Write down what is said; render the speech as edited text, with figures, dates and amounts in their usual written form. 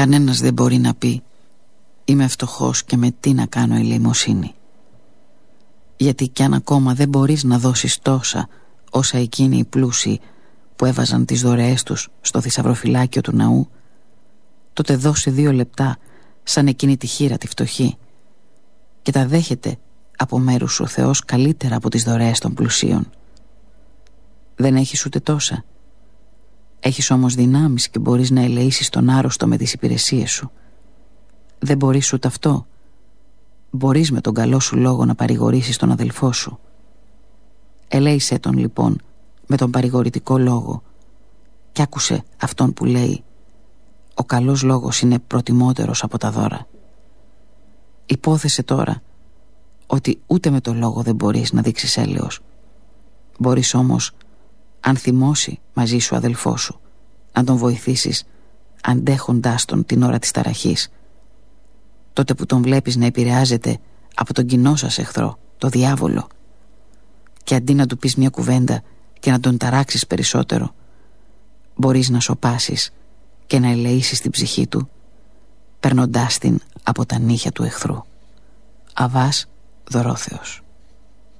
Κανένας δεν μπορεί να πει «Είμαι φτωχός και με τι να κάνω ελεημοσύνη». Γιατί κι αν ακόμα δεν μπορείς να δώσεις τόσα όσα εκείνοι οι πλούσιοι που έβαζαν τις δωρεές τους στο θησαυροφυλάκιο του ναού, τότε δώσε 2 λεπτά σαν εκείνη τη χήρα τη φτωχή και τα δέχεται από μέρους ο Θεός καλύτερα από τις δωρεές των πλουσίων. Δεν έχεις ούτε τόσα. Έχεις όμως δυνάμεις και μπορείς να ελεήσεις τον άρρωστο με τις υπηρεσίες σου. Δεν μπορείς ούτε αυτό. Μπορείς με τον καλό σου λόγο να παρηγορήσεις τον αδελφό σου. Ελέησέ τον λοιπόν με τον παρηγορητικό λόγο κι άκουσε αυτόν που λέει «Ο καλός λόγος είναι προτιμότερος από τα δώρα». Υπόθεσε τώρα ότι ούτε με το λόγο δεν μπορείς να δείξεις έλεος. Μπορείς όμως, αν θυμώσει μαζί σου αδελφό σου, να τον βοηθήσεις αντέχοντάς τον την ώρα της ταραχής, τότε που τον βλέπεις να επηρεάζεται από τον κοινό σας εχθρό, το διάβολο, και αντί να του πεις μια κουβέντα και να τον ταράξεις περισσότερο, μπορείς να σωπάσεις και να ελεήσεις την ψυχή του, παίρνοντάς την από τα νύχια του εχθρού. Αββάς Δωρόθεος.